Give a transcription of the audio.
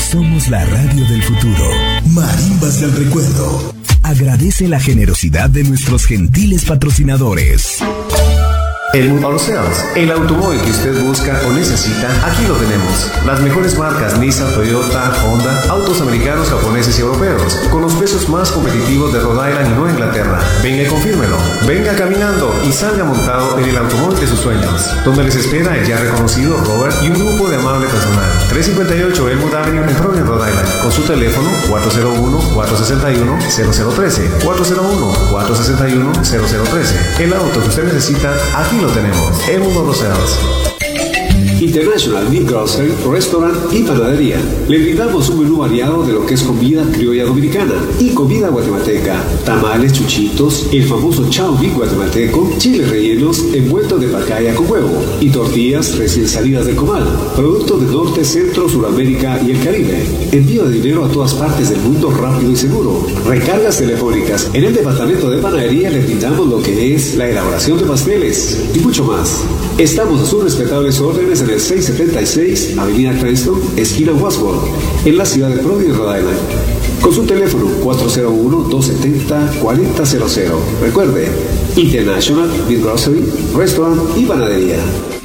Somos la radio del futuro. Marimbas del recuerdo. Agradece la generosidad de nuestros gentiles patrocinadores. Helmut Auto Sales, el automóvil que usted busca o necesita, aquí lo tenemos. Las mejores marcas Nissan, Toyota, Honda, autos americanos, japoneses y europeos, con los precios más competitivos de Rhode Island y Nueva Inglaterra. Venga y confírmelo. Venga caminando y salga montado en el automóvil de sus sueños, donde les espera el ya reconocido Robert y un grupo de amable personal. 358 Elmwood Avenue en Providence, Rhode Island, con su teléfono 401-461-0013, 401-461-0013. El auto que usted necesita, aquí lo tenemos. Elmwood Auto Sales. International Meat Grocery, Restaurant y Panadería. Le brindamos un menú variado de lo que es comida criolla dominicana y comida guatemalteca, tamales, chuchitos, el famoso chao meat guatemalteco, chiles rellenos, envueltos de pacaya con huevo y tortillas recién salidas del comal, productos del norte, centro, Suramérica y el Caribe. Envío de dinero a todas partes del mundo rápido y seguro. Recargas telefónicas. En el departamento de panadería le brindamos lo que es la elaboración de pasteles y mucho más. Estamos a sus respetables órdenes en el 676 Avenida Cranston, esquina Wadsworth, en la ciudad de Providence, Rhode Island, con su teléfono 401-270-4000. Recuerde, International Meat Grocery, Restaurant y Panadería.